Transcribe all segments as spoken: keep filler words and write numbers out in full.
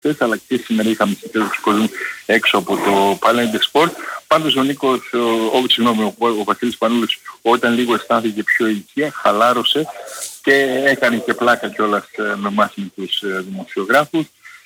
χθες, αλλά και σήμερα είχαμε συμμετέχει του κόσμου έξω από το Palente Sport. Πάντως ο Νίκος, ο, ο, συγγνώμη, ο, ο Βασίλης Πανούλης, όταν λίγο αισθάνθηκε πιο ηλικία, χαλάρωσε και έκανε και πλάκα κιόλας με εμάς με τους δημοσιογράφους.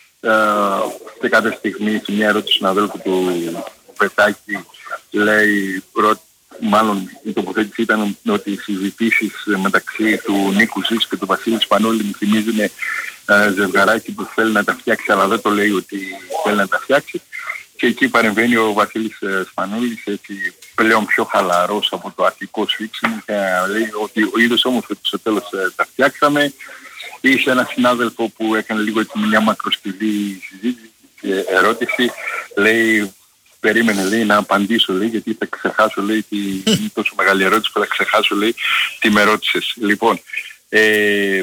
Σε κάποια στιγμή, σε μια ερώτηση του συναδέλφου του Πετάκη, λέει, ρω, μάλλον η τοποθέτηση ήταν ότι οι συζητήσεις μεταξύ του Νίκου Ζήση και του Βασίλη Σπανούλη μου θυμίζουν ε, ζευγαράκι που θέλει να τα φτιάξει, αλλά δεν το λέει ότι θέλει να τα φτιάξει. Και εκεί παρεμβαίνει ο Βασίλης Σπανούλης, έτσι πλέον πιο χαλαρός από το αρχικό σφίξιμο, και λέει ότι ο είδος όμως ότι στο τέλος ε, τα φτιάξαμε. Είχε ένα συνάδελφο που έκανε λίγο έτσι μια μακροσκελή συζήτηση και ερώτηση, λέει, περίμενε, λέει, να απαντήσω, λέει, γιατί θα ξεχάσω, λέει, τη, είναι τόσο μεγάλη ερώτηση που θα ξεχάσω, λέει, τι με ρώτησες. Λοιπόν, ε,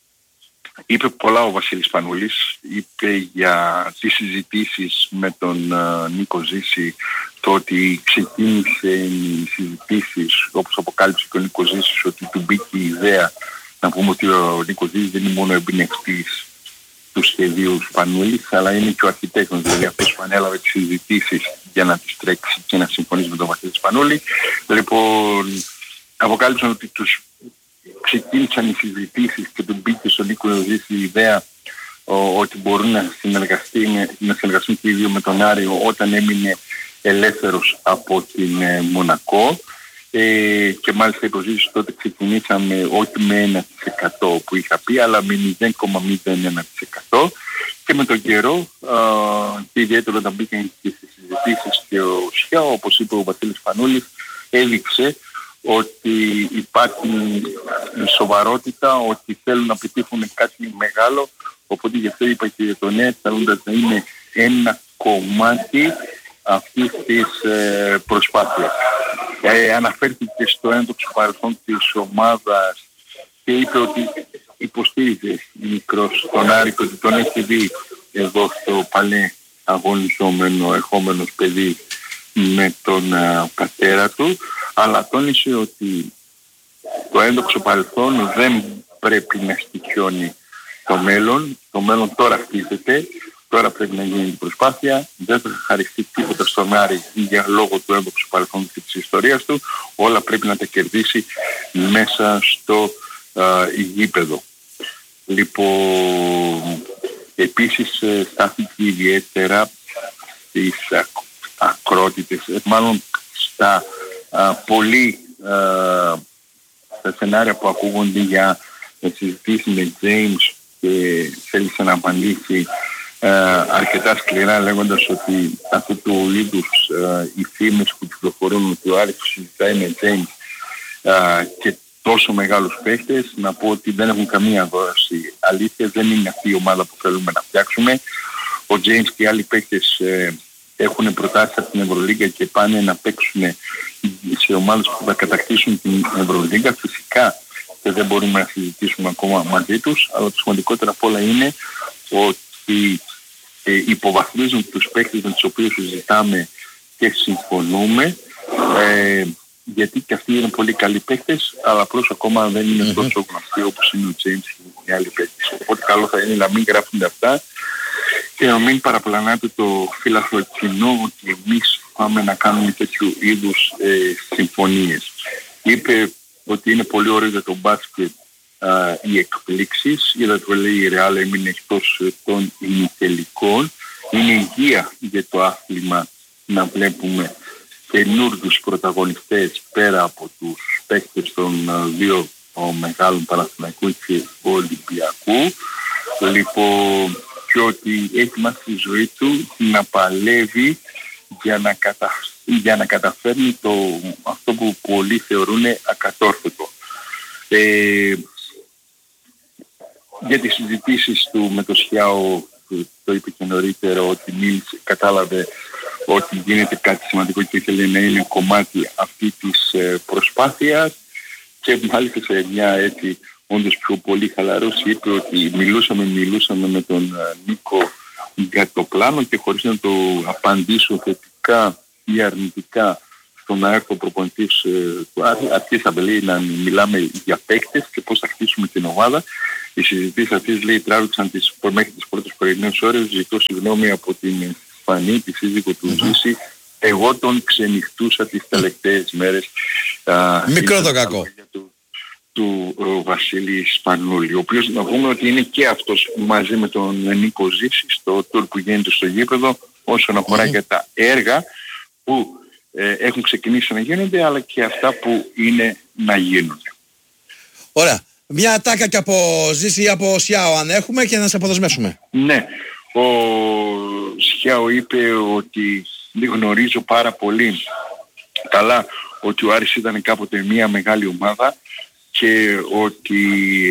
είπε πολλά ο Βασίλης Πανούλης, είπε για τις συζητήσεις με τον uh, Νίκο Ζήση, το ότι ξεκίνησε οι συζητήσεις, όπως αποκάλυψε και ο Νίκο Ζήσης, ότι του μπήκε η ιδέα. Να πούμε ότι ο Νίκος Ζήσης δεν είναι μόνο εμπνευστής του σχεδίου Σπανούλης, αλλά είναι και ο αρχιτέκτονας, δηλαδή αυτός που ανέλαβε τις συζητήσεις για να τις τρέξει και να συμφωνήσει με τον Βασίλη Σπανούλη. Λοιπόν, αποκάλυψαν ότι τους ξεκίνησαν οι συζητήσεις και του μπήκε στον Νίκο Ζήση η ιδέα ο, ότι μπορούν να, να συνεργαστούν και οι δύο με τον Άριο όταν έμεινε ελεύθερος από την ε, Μονακό. Ε, και μάλιστα υποζήσεις τότε ξεκινήσαμε όχι με ένα τοις εκατό που είχα πει, αλλά με μηδέν κόμμα μηδέν ένα τοις εκατό, και με τον καιρό α, και ιδιαίτερα όταν μπήκαν και στις συζητήσεις και ο ΣΙΑ, όπως είπε ο Βασίλης Πανούλης, έδειξε ότι υπάρχει σοβαρότητα, ότι θέλουν να πετύχουν κάτι μεγάλο, οπότε γι' αυτό είπα και για το ναι, θέλοντας να είναι ένα κομμάτι αυτής της ε, προσπάθειας. Ε, αναφέρθηκε στο έντοξο παρελθόν της ομάδας και είπε ότι υποστήριζε μικρός τον Άρη και ότι τον έχει δει εδώ στο Παλέ αγωνιζόμενο ερχόμενος παιδί με τον α, πατέρα του, αλλά τόνισε ότι το έντοξο παρελθόν δεν πρέπει να στοιχιώνει το μέλλον. Το μέλλον τώρα χτίζεται. Τώρα πρέπει να γίνει η προσπάθεια, δεν θα χαριστεί τίποτα στον Άρη για λόγω του έντοξου παρελθόντος και της ιστορίας του, όλα πρέπει να τα κερδίσει μέσα στο α, γήπεδο. Λοιπόν, επίσης ε, στάθηκε ιδιαίτερα στις α, ακρότητες, ε, μάλλον στα α, πολύ α, στα σενάρια που ακούγονται για να συζητήσει με James και θέλησε να απαντήσει Uh, αρκετά σκληρά, λέγοντας ότι αυτού του είδους uh, οι φήμες που κυκλοφορούν ότι ο Άρης συζητάει με James uh, και τόσο μεγάλους παίχτες, να πω ότι δεν έχουν καμία δόση αλήθεια, δεν είναι αυτή η ομάδα που θέλουμε να φτιάξουμε. Ο James και οι άλλοι παίχτες uh, έχουν προτάσει από την Ευρωλίγκα και πάνε να παίξουν σε ομάδες που θα κατακτήσουν την Ευρωλίγκα. Φυσικά και δεν μπορούμε να συζητήσουμε ακόμα μαζί τους, αλλά το σημαντικότερο απ' όλα είναι ότι ε, υποβαθμίζουν τους παίκτες με τους οποίους συζητάμε και συμφωνούμε, ε, γιατί και αυτοί είναι πολύ καλοί παίκτες, αλλά απλώς ακόμα δεν είναι mm-hmm. τόσο γνωστοί όπως είναι ο James και οι άλλοι παίκτες. Οπότε καλό θα είναι να μην γράφονται αυτά και να μην παραπλανάτε το φύλαθλο κοινό ότι εμείς πάμε να κάνουμε τέτοιου είδους ε, συμφωνίες. Είπε ότι είναι πολύ ωραίο για το μπάσκετ Uh, οι εκπλήξεις, είδα το λέει η Ρεάλ έμεινε εκτός των ημιτελικών. Είναι υγεία για το άθλημα να βλέπουμε καινούργιους πρωταγωνιστές πέρα από τους παίκτες των uh, δύο uh, μεγάλων Παναθηναϊκού και Ολυμπιακού. Λοιπόν, και ότι έχει μάθει τη ζωή του να παλεύει για να, κατα... για να καταφέρνει το... αυτό που πολλοί θεωρούν ακατόρθωτο. Ε, για τις συζητήσεις του με το ΣΙΑΟ, το είπε και νωρίτερα, ότι μίλησε, κατάλαβε ότι γίνεται κάτι σημαντικό και ήθελε να είναι κομμάτι αυτή της ε, προσπάθειας, και μάλιστα σε μια έτσι όντως πιο πολύ χαλαρός είπε ότι μιλούσαμε, μιλούσαμε με τον ε, Νίκο για το πλάνο και χωρίς να το απαντήσω θετικά ή αρνητικά στο να έρθει ο προπονητής ε, αρχίσει αμπελή να μιλάμε για παίκτες και πώς θα χτίσουμε την ομάδα. Οι συζητήσεις αυτές, λέει, τράβηξαν τις, μέχρι τις πρώτες πρωινές ώρες. Ζητώ συγγνώμη από την Φανή, τη σύζυγο του mm-hmm. Ζήση. Εγώ τον ξενυχτούσα τις τελευταίες μέρες. Α, Μικρό το κακό. Του, του ο, Βασίλη Σπανούλη, ο οποίος να πούμε ότι είναι και αυτός μαζί με τον Νίκο Ζήση στο tour που γίνεται στο γήπεδο όσον αφορά mm-hmm. για τα έργα που ε, έχουν ξεκινήσει να γίνονται, αλλά και αυτά που είναι να γίνουν. Ωραία. Μια ατάκα και από Ζήση ή από Σιάο αν έχουμε και να σε αποδεσμεύσουμε. Ναι. Ο Σιάο είπε ότι γνωρίζω πάρα πολύ καλά ότι ο Άρης ήταν κάποτε μια μεγάλη ομάδα και ότι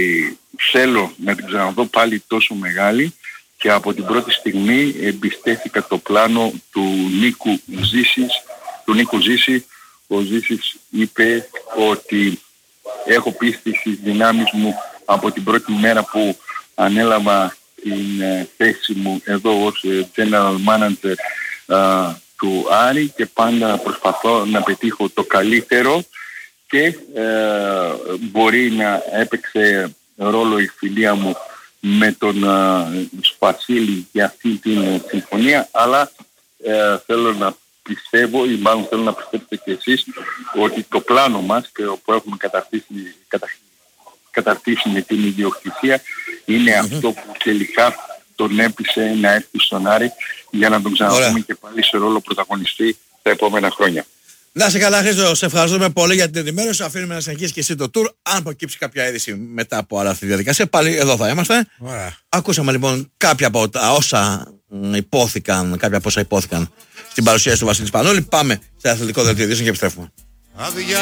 θέλω να την ξαναδώ πάλι τόσο μεγάλη, και από την πρώτη στιγμή εμπιστεύτηκα το πλάνο του Νίκου Ζήσης, του Νίκου Ζήση. Ο Ζήσης είπε ότι έχω πίστη στις δυνάμεις μου από την πρώτη μέρα που ανέλαβα την θέση μου εδώ ως General Manager uh, του Άρη, και πάντα προσπαθώ να πετύχω το καλύτερο, και uh, μπορεί να έπαιξε ρόλο η φιλία μου με τον uh, Σπασίλη για αυτή την συμφωνία, αλλά uh, θέλω να πιστεύω, ή μάλλον θέλω να πιστέψετε και εσείς, ότι το πλάνο μας και που έχουμε καταρτήσει, κατα, καταρτήσει με την ιδιοκτησία είναι mm-hmm. αυτό που τελικά τον έπεισε να έρθει στον Άρη για να τον ξαναδούμε και πάλι σε ρόλο πρωταγωνιστή τα επόμενα χρόνια. Να σε καλά, Χρήστο, σε ευχαριστούμε πολύ για την ενημέρωση. Αφήνουμε να συνεχίσει και εσύ το tour. Αν προκύψει κάποια είδηση μετά από όλα αυτή τη διαδικασία, πάλι εδώ θα είμαστε. Ωραία. Ακούσαμε λοιπόν κάποια από τα όσα υπόθηκαν, κάποια από όσα υπόθηκαν στην παρουσίαση του Βασίλη Σπανούλη. Πάμε σε αθλητικό δελτίο ειδήσεων και επιστρέφουμε.